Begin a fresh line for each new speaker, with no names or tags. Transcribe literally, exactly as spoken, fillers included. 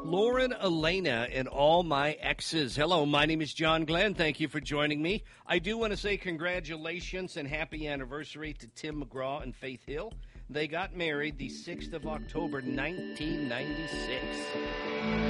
Lauren Elena and all my exes. Hello, my name is John Glenn. Thank you for joining me. I do want to say congratulations and happy anniversary to Tim McGraw and Faith Hill. They got married the sixth of October, nineteen ninety-six.